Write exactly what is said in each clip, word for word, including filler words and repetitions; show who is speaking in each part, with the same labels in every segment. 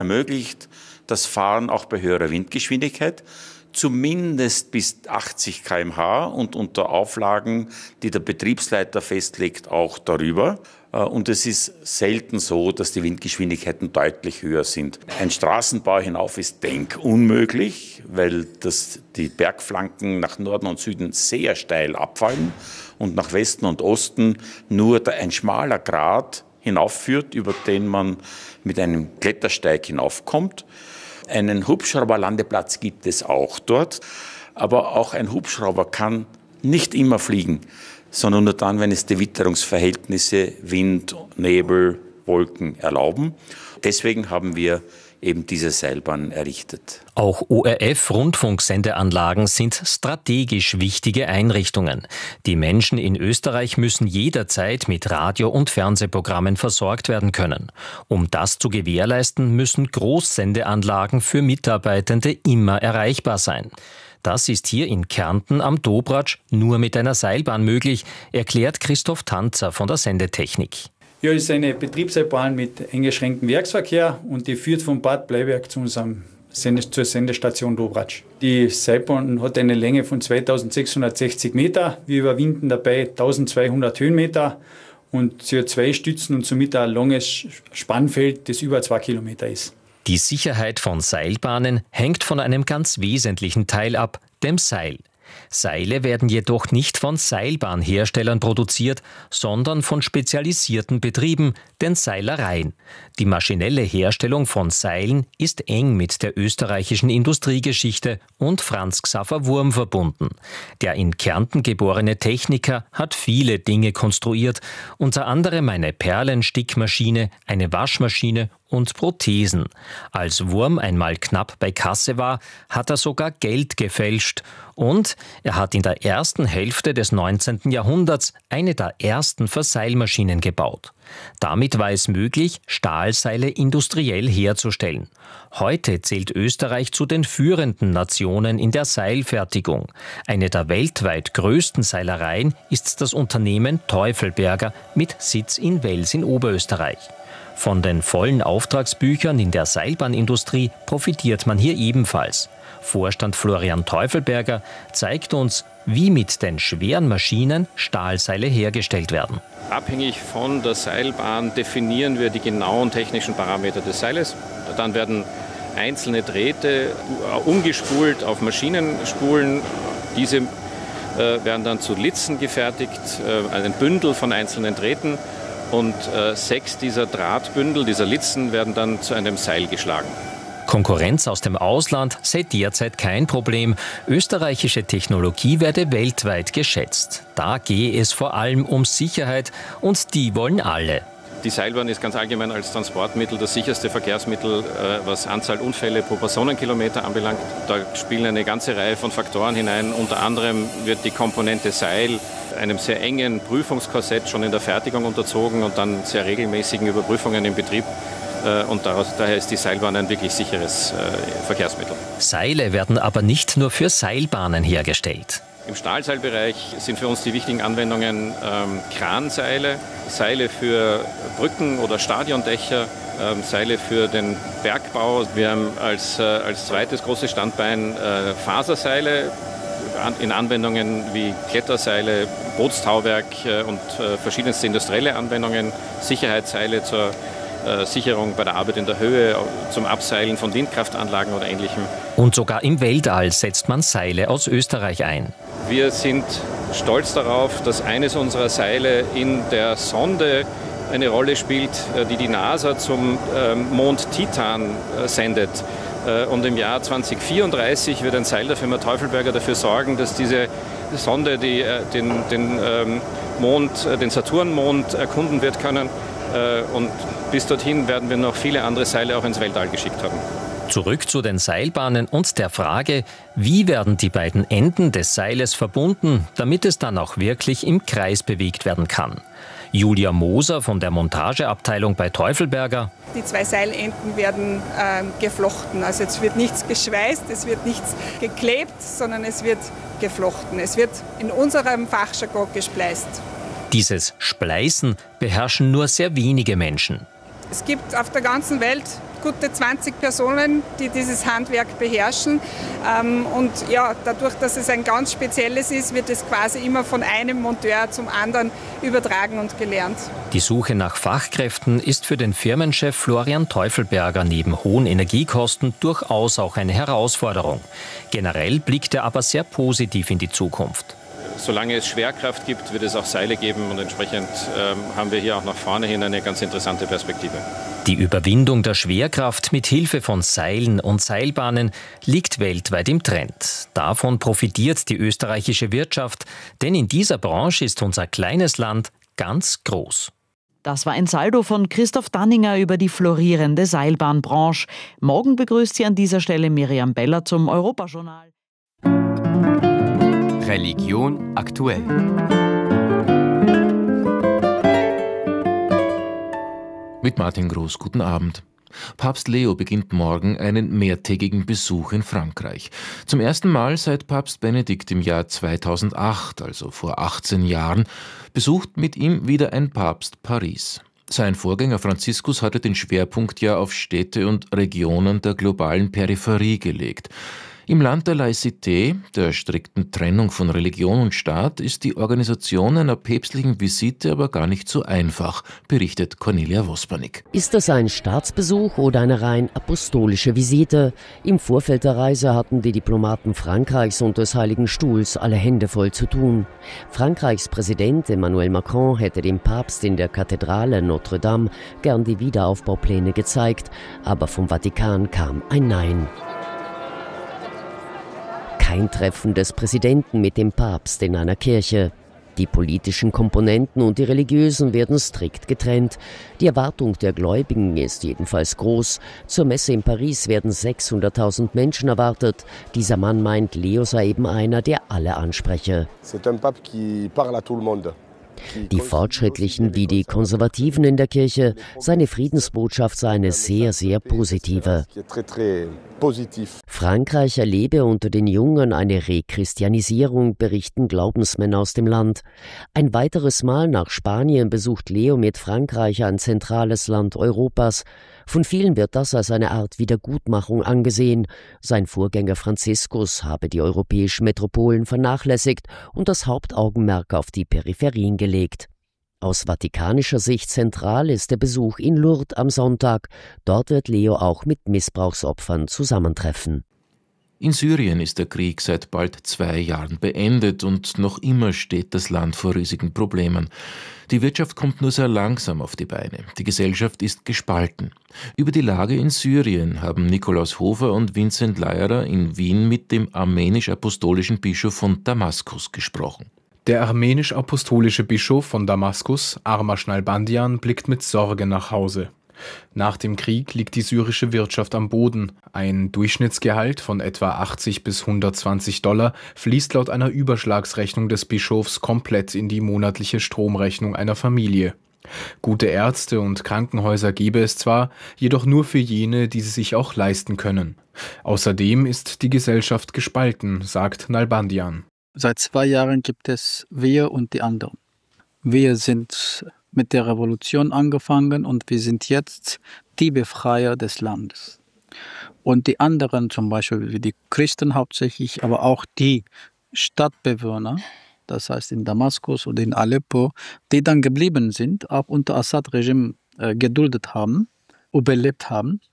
Speaker 1: ermöglicht das Fahren auch bei höherer Windgeschwindigkeit, zumindest bis achtzig Kilometer pro Stunde und unter Auflagen, die der Betriebsleiter festlegt, auch darüber. Und es ist selten so, dass die Windgeschwindigkeiten deutlich höher sind. Ein Straßenbau hinauf ist denkunmöglich, weil das, die Bergflanken nach Norden und Süden sehr steil abfallen und nach Westen und Osten nur ein schmaler Grat hinaufführt, über den man mit einem Klettersteig hinaufkommt. Einen Hubschrauberlandeplatz gibt es auch dort, aber auch ein Hubschrauber kann nicht immer fliegen, sondern nur dann, wenn es die Witterungsverhältnisse, Wind, Nebel, Wolken erlauben. Deswegen haben wir eben diese Seilbahn errichtet.
Speaker 2: Auch O R F-Rundfunksendeanlagen sind strategisch wichtige Einrichtungen. Die Menschen in Österreich müssen jederzeit mit Radio- und Fernsehprogrammen versorgt werden können. Um das zu gewährleisten, müssen Großsendeanlagen für Mitarbeitende immer erreichbar sein. Das ist hier in Kärnten am Dobratsch nur mit einer Seilbahn möglich, erklärt Christoph Tanzer von der Sendetechnik.
Speaker 3: Ja, es ist eine Betriebsseilbahn mit eingeschränktem Werksverkehr und die führt von Bad Bleiberg zu unserem Sende, zur Sendestation Dobratsch. Die Seilbahn hat eine Länge von zweitausendsechshundertsechzig Meter. Wir überwinden dabei eintausendzweihundert Höhenmeter und sie hat zwei Stützen und somit ein langes Spannfeld, das über zwei Kilometer ist.
Speaker 2: Die Sicherheit von Seilbahnen hängt von einem ganz wesentlichen Teil ab, dem Seil. Seile werden jedoch nicht von Seilbahnherstellern produziert, sondern von spezialisierten Betrieben, den Seilereien. Die maschinelle Herstellung von Seilen ist eng mit der österreichischen Industriegeschichte und Franz Xaver Wurm verbunden. Der in Kärnten geborene Techniker hat viele Dinge konstruiert, unter anderem eine Perlenstickmaschine, eine Waschmaschine und Prothesen. Als Wurm einmal knapp bei Kasse war, hat er sogar Geld gefälscht. Und er hat in der ersten Hälfte des neunzehnten Jahrhunderts eine der ersten Verseilmaschinen gebaut. Damit war es möglich, Stahlseile industriell herzustellen. Heute zählt Österreich zu den führenden Nationen in der Seilfertigung. Eine der weltweit größten Seilereien ist das Unternehmen Teufelberger mit Sitz in Wels in Oberösterreich. Von den vollen Auftragsbüchern in der Seilbahnindustrie profitiert man hier ebenfalls. Vorstand Florian Teufelberger zeigt uns, wie mit den schweren Maschinen Stahlseile hergestellt werden.
Speaker 4: Abhängig von der Seilbahn definieren wir die genauen technischen Parameter des Seiles. Dann werden einzelne Drähte umgespult auf Maschinenspulen. Diese äh, werden dann zu Litzen gefertigt, äh, ein Bündel von einzelnen Drähten. Und äh, sechs dieser Drahtbündel, dieser Litzen, werden dann zu einem Seil geschlagen.
Speaker 2: Konkurrenz aus dem Ausland sei derzeit kein Problem. Österreichische Technologie werde weltweit geschätzt. Da gehe es vor allem um Sicherheit und die wollen alle.
Speaker 4: Die Seilbahn ist ganz allgemein als Transportmittel das sicherste Verkehrsmittel, was Anzahl Unfälle pro Personenkilometer anbelangt. Da spielen eine ganze Reihe von Faktoren hinein. Unter anderem wird die Komponente Seil einem sehr engen Prüfungskorsett schon in der Fertigung unterzogen und dann sehr regelmäßigen Überprüfungen im Betrieb. Und daraus, daher ist die Seilbahn ein wirklich sicheres äh, Verkehrsmittel.
Speaker 2: Seile werden aber nicht nur für Seilbahnen hergestellt.
Speaker 4: Im Stahlseilbereich sind für uns die wichtigen Anwendungen ähm, Kranseile, Seile für Brücken oder Stadiondächer, ähm, Seile für den Bergbau. Wir haben als, äh, als zweites großes Standbein äh, Faserseile an, in Anwendungen wie Kletterseile, Bootstauwerk äh, und äh, verschiedenste industrielle Anwendungen, Sicherheitsseile zur Sicherung bei der Arbeit in der Höhe, zum Abseilen von Windkraftanlagen oder Ähnlichem.
Speaker 2: Und sogar im Weltall setzt man Seile aus Österreich ein.
Speaker 4: Wir sind stolz darauf, dass eines unserer Seile in der Sonde eine Rolle spielt, die die NASA zum Mond Titan sendet. Und im Jahr zweitausendvierunddreißig wird ein Seil der Firma Teufelberger dafür sorgen, dass diese Sonde die, den, den Mond, den Saturnmond erkunden wird können. Und bis dorthin werden wir noch viele andere Seile auch ins Weltall geschickt haben.
Speaker 2: Zurück zu den Seilbahnen und der Frage, wie werden die beiden Enden des Seiles verbunden, damit es dann auch wirklich im Kreis bewegt werden kann. Julia Moser von der Montageabteilung bei Teufelberger.
Speaker 5: Die zwei Seilenden werden äh, geflochten. Also es wird nichts geschweißt, es wird nichts geklebt, sondern es wird geflochten. Es wird in unserem Fachjargon gespleist.
Speaker 2: Dieses Spleißen beherrschen nur sehr wenige Menschen.
Speaker 5: Es gibt auf der ganzen Welt gute zwanzig Personen, die dieses Handwerk beherrschen. Und ja, dadurch, dass es ein ganz spezielles ist, wird es quasi immer von einem Monteur zum anderen übertragen und gelernt.
Speaker 2: Die Suche nach Fachkräften ist für den Firmenchef Florian Teufelberger neben hohen Energiekosten durchaus auch eine Herausforderung. Generell blickt er aber sehr positiv in die Zukunft.
Speaker 4: Solange es Schwerkraft gibt, wird es auch Seile geben und entsprechend ähm, haben wir hier auch nach vorne hin eine ganz interessante Perspektive.
Speaker 2: Die Überwindung der Schwerkraft mit Hilfe von Seilen und Seilbahnen liegt weltweit im Trend. Davon profitiert die österreichische Wirtschaft, denn in dieser Branche ist unser kleines Land ganz groß.
Speaker 6: Das war ein Saldo von Christoph Danninger über die florierende Seilbahnbranche. Morgen begrüßt sie an dieser Stelle Miriam Beller zum Europajournal.
Speaker 7: Religion aktuell.
Speaker 8: Mit Martin Groß, guten Abend. Papst Leo beginnt morgen einen mehrtägigen Besuch in Frankreich. Zum ersten Mal seit Papst Benedikt im Jahr zweitausendacht, also vor achtzehn Jahren, besucht mit ihm wieder ein Papst Paris. Sein Vorgänger Franziskus hatte den Schwerpunkt ja auf Städte und Regionen der globalen Peripherie gelegt. Im Land der Laicité, der strikten Trennung von Religion und Staat, ist die Organisation einer päpstlichen Visite aber gar nicht so einfach, berichtet Cornelia Wospanik.
Speaker 9: Ist das ein Staatsbesuch oder eine rein apostolische Visite? Im Vorfeld der Reise hatten die Diplomaten Frankreichs und des Heiligen Stuhls alle Hände voll zu tun. Frankreichs Präsident Emmanuel Macron hätte dem Papst in der Kathedrale Notre Dame gern die Wiederaufbaupläne gezeigt, aber vom Vatikan kam ein Nein. Kein Treffen des Präsidenten mit dem Papst in einer Kirche. Die politischen Komponenten und die religiösen werden strikt getrennt. Die Erwartung der Gläubigen ist jedenfalls groß. Zur Messe in Paris werden sechshunderttausend Menschen erwartet. Dieser Mann meint, Leo sei eben einer, der alle anspreche.
Speaker 10: C'est un pape qui parle à tout le monde.
Speaker 9: Die Fortschrittlichen wie die Konservativen in der Kirche, seine Friedensbotschaft sei eine sehr, sehr positive. Frankreich erlebe unter den Jungen eine Rechristianisierung, berichten Glaubensmänner aus dem Land. Ein weiteres Mal nach Spanien besucht Leo mit Frankreich ein zentrales Land Europas. Von vielen wird das als eine Art Wiedergutmachung angesehen. Sein Vorgänger Franziskus habe die europäischen Metropolen vernachlässigt und das Hauptaugenmerk auf die Peripherien gelegt. Aus vatikanischer Sicht zentral ist der Besuch in Lourdes am Sonntag. Dort wird Leo auch mit Missbrauchsopfern zusammentreffen.
Speaker 8: In Syrien ist der Krieg seit bald zwei Jahren beendet und noch immer steht das Land vor riesigen Problemen. Die Wirtschaft kommt nur sehr langsam auf die Beine. Die Gesellschaft ist gespalten. Über die Lage in Syrien haben Nikolaus Hofer und Vincent Leierer in Wien mit dem armenisch-apostolischen Bischof von Damaskus gesprochen.
Speaker 11: Der armenisch-apostolische Bischof von Damaskus, Armash Nalbandian, blickt mit Sorge nach Hause. Nach dem Krieg liegt die syrische Wirtschaft am Boden. Ein Durchschnittsgehalt von etwa achtzig bis hundertzwanzig Dollar fließt laut einer Überschlagsrechnung des Bischofs komplett in die monatliche Stromrechnung einer Familie. Gute Ärzte und Krankenhäuser gäbe es zwar, jedoch nur für jene, die sie sich auch leisten können. Außerdem ist die Gesellschaft gespalten, sagt Nalbandian.
Speaker 12: Seit zwei Jahren gibt es wir und die anderen. Wir sind mit der Revolution angefangen und wir sind jetzt die Befreier des Landes. Und die anderen, zum Beispiel wie die Christen hauptsächlich, aber auch die Stadtbewohner, das heißt in Damaskus oder in Aleppo, die dann geblieben sind, auch unter Assad-Regime äh, geduldet haben, überlebt haben,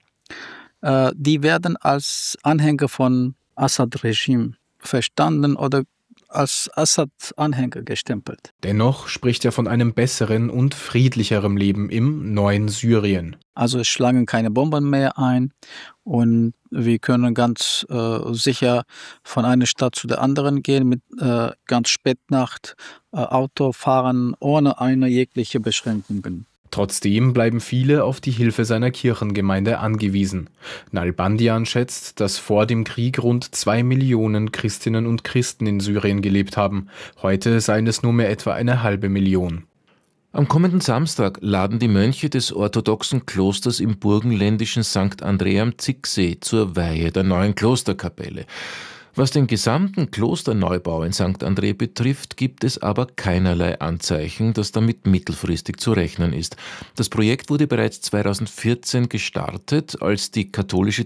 Speaker 12: äh, die werden als Anhänger von Assad-Regime verstanden oder als Assad-Anhänger gestempelt.
Speaker 11: Dennoch spricht er von einem besseren und friedlicheren Leben im neuen Syrien.
Speaker 12: Also es schlagen keine Bomben mehr ein und wir können ganz äh, sicher von einer Stadt zu der anderen gehen, mit äh, ganz Spätnacht äh, Auto fahren ohne eine jegliche Beschränkungen.
Speaker 11: Trotzdem bleiben viele auf die Hilfe seiner Kirchengemeinde angewiesen. Nalbandian schätzt, dass vor dem Krieg rund zwei Millionen Christinnen und Christen in Syrien gelebt haben. Heute seien es nur mehr etwa eine halbe Million.
Speaker 8: Am kommenden Samstag laden die Mönche des orthodoxen Klosters im burgenländischen Sankt Andrea am Zicksee zur Weihe der neuen Klosterkapelle. Was den gesamten Klosterneubau in Sankt André betrifft, gibt es aber keinerlei Anzeichen, dass damit mittelfristig zu rechnen ist. Das Projekt wurde bereits zweitausendvierzehn gestartet, als die katholische